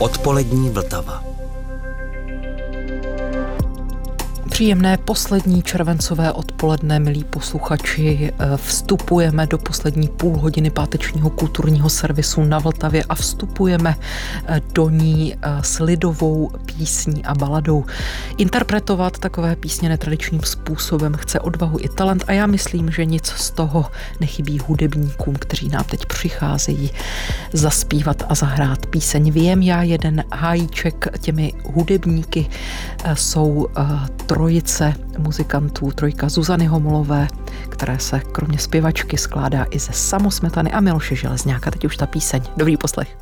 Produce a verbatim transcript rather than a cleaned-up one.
Odpolední Vltava. Příjemné poslední červencové odpoledne, milí posluchači. Vstupujeme do poslední půl hodiny pátečního kulturního servisu na Vltavě a vstupujeme do ní s lidovou písní a baladou. Interpretovat takové písně netradičním způsobem chce odvahu i talent a já myslím, že nic z toho nechybí hudebníkům, kteří nám teď přicházejí zaspívat a zahrát píseň. Vím já jeden hájíček, těmi hudebníky jsou trojice muzikantů, trojka Zuzany Homolové, které se kromě zpěvačky skládá i ze Samo Smetany a Miloše Železňáka. Teď už ta píseň. Dobrý poslech.